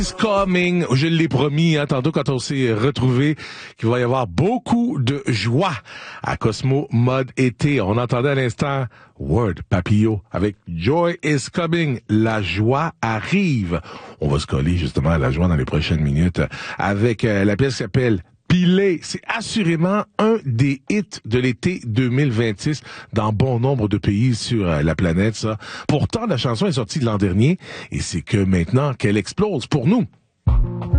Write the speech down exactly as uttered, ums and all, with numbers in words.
Is coming, je l'ai promis, hein, tantôt quand on s'est retrouvés, qu'il va y avoir beaucoup de joie à Cosmo Mode Été. On entendait à l'instant Word Papillot avec Joy is coming. La joie arrive. On va se coller justement à la joie dans les prochaines minutes avec euh, la pièce qui s'appelle Pilé. C'est assurément un des hits de l'été deux mille vingt-six dans bon nombre de pays sur la planète, ça. Pourtant, la chanson est sortie de l'an dernier et c'est que maintenant qu'elle explose pour nous.